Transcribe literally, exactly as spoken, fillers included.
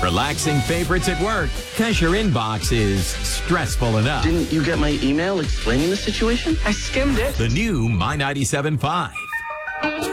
Relaxing favorites at work because your inbox is stressful enough. Didn't you get my email explaining the situation? I skimmed it. The new My ninety-seven point five.